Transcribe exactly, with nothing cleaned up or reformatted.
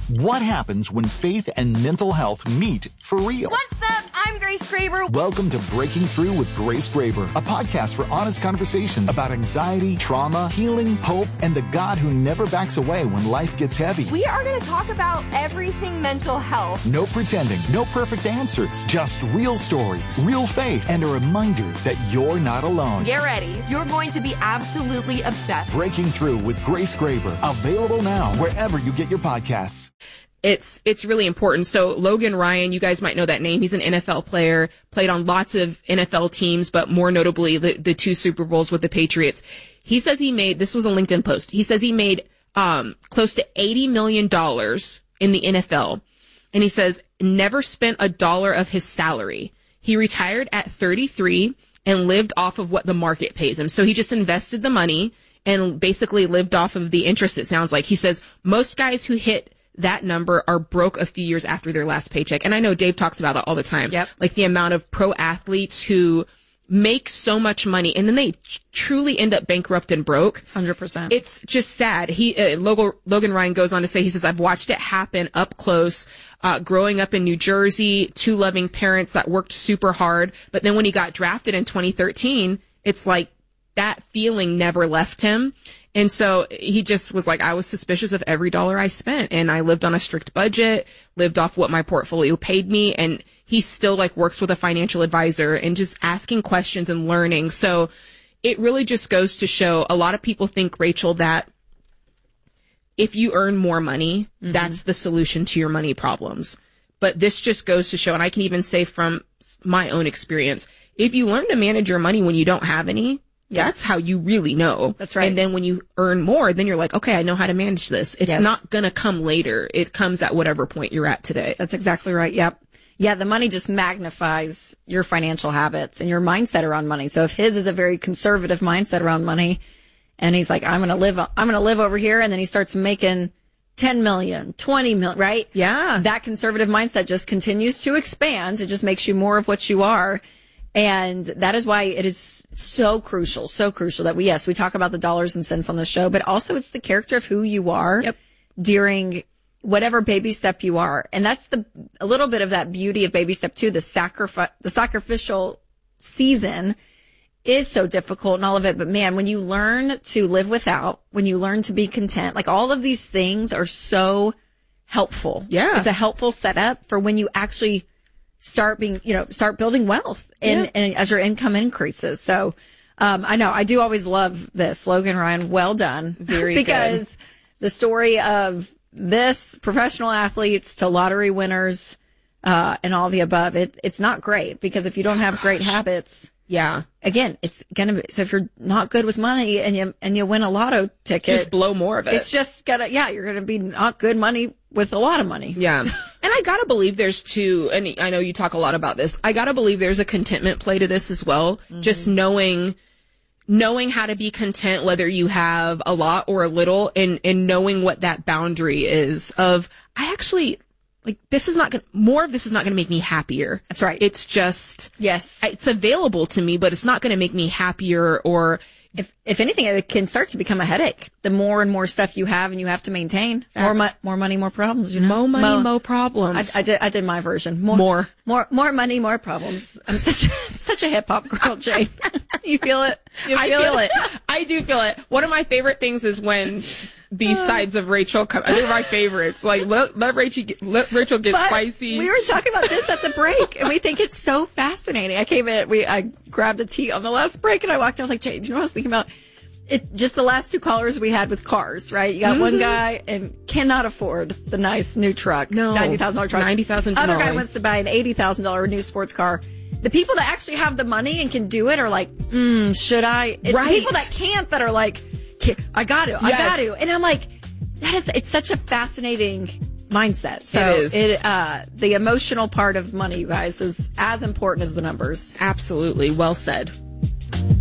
What happens when faith and mental health meet for real? What's up? I'm Grace Graber. Welcome to Breaking Through with Grace Graber, a podcast for honest conversations about anxiety, trauma, healing, hope, and the God who never backs away when life gets heavy. We are going to talk about everything mental health. No pretending, no perfect answers, just real stories, real faith, and a reminder that you're not alone. Get ready. You're going to be absolutely obsessed. Breaking Through with Grace Graber, available now wherever you get your podcasts. It's it's really important. So Logan Ryan, you guys might know that name. He's an N F L player, played on lots of N F L teams, but more notably the, the two Super Bowls with the Patriots. He says he made, this was a LinkedIn post, he says he made um close to eighty million dollars in the N F L. And he says never spent a dollar of his salary. He retired at thirty-three and lived off of what the market pays him. So he just invested the money and basically lived off of the interest, it sounds like. He says most guys who hit that number are broke a few years after their last paycheck. And I know Dave talks about that all the time. Yep. Like the amount of pro athletes who make so much money and then they truly end up bankrupt and broke. one hundred percent. It's just sad. He, uh, Logan, Logan Ryan goes on to say, he says, I've watched it happen up close, uh, growing up in New Jersey, two loving parents that worked super hard. But then when he got drafted in twenty thirteen, it's like that feeling never left him. And so he just was like, I was suspicious of every dollar I spent, and I lived on a strict budget, lived off what my portfolio paid me. And he still like works with a financial advisor and just asking questions and learning. So it really just goes to show a lot of people think, Rachel, that if you earn more money, mm-hmm. that's the solution to your money problems. But this just goes to show, and I can even say from my own experience, if you learn to manage your money when you don't have any, yes. that's how you really know. That's right. And then when you earn more, then you're like, okay, I know how to manage this. It's yes. not going to come later. It comes at whatever point you're at today. That's exactly right. Yep. Yeah, the money just magnifies your financial habits and your mindset around money. So if his is a very conservative mindset around money, and he's like, I'm going to live, I'm going to live over here, and then he starts making ten million, twenty million, right? Yeah. That conservative mindset just continues to expand. It just makes you more of what you are. And that is why it is so crucial, so crucial that we, yes, we talk about the dollars and cents on the show, but also it's the character of who you are yep. during whatever baby step you are. And that's the, a little bit of that beauty of baby step two, the sacrifice, the sacrificial season is so difficult and all of it. But man, when you learn to live without, when you learn to be content, like all of these things are so helpful. Yeah. It's a helpful setup for when you actually start being, you know, start building wealth and, yeah. and as your income increases. So, um, I know I do always love this. Logan Ryan, well done. Very because good. The story of this professional athletes to lottery winners, uh, and all the above, it, it's not great because if you don't have oh, great habits, yeah, again, it's gonna be, so if you're not good with money and you, and you win a lotto ticket, just blow more of it. It's just gonna, yeah, you're gonna be not good money with a lot of money. Yeah. And I gotta believe there's too, and I know you talk a lot about this, I gotta believe there's a contentment play to this as well. Mm-hmm. Just knowing, knowing how to be content, whether you have a lot or a little, and, and knowing what that boundary is of, I actually, like, this is not gonna, more of this is not gonna make me happier. That's right. It's just, yes, it's available to me, but it's not gonna make me happier, or, If, if anything, it can start to become a headache. The more and more stuff you have and you have to maintain, more, mo- more money, more problems. You know, more money, Mo- more problems. I, I did, I did my version. More, more, more, more money, more problems. I'm such, a, such a hip hop girl, Jane. You feel it? You I feel it? it. I do feel it. One of my favorite things is when these sides of Rachel come. They're my favorites. Like let, let Rachel get, let Rachel get but spicy. We were talking about this at the break, and we think it's so fascinating. I came in, we, I grabbed a tea on the last break, and I walked. I was like, Jane, you know what I was thinking about? It, just the last two callers we had with cars, right? You got mm-hmm. one guy and cannot afford the nice new truck. No. ninety thousand dollars truck. ninety thousand dollars. Other guy wants to buy an eighty thousand dollars new sports car. The people that actually have the money and can do it are like, mm, should I? It's right. the people that can't that are like, I got to, I yes. got to. And I'm like, that is, it's such a fascinating mindset. So it is. It, uh, the emotional part of money, you guys, is as important as the numbers. Absolutely. Well said.